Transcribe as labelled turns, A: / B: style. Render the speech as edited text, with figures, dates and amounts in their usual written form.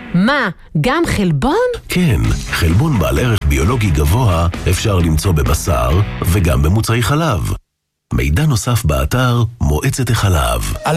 A: מה, גם חלבון?
B: כן, חלבון בעל ערך ביולוגי גבוה אפשר למצוא בבשר וגם במוצרי חלב. מידע נוסף באתר מועצת החלב.